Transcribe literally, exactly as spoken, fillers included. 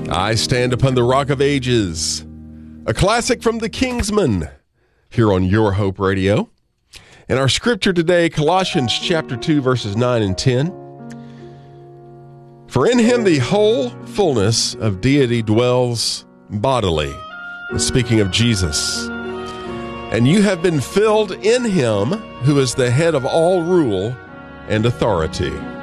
I Stand Upon the Rock of Ages, a classic from the Kingsmen, here on Your Hope Radio. And our scripture today, Colossians chapter two, verses nine and ten. For in him the whole fullness of deity dwells bodily, speaking of Jesus. And you have been filled in him, who is the head of all rule and authority.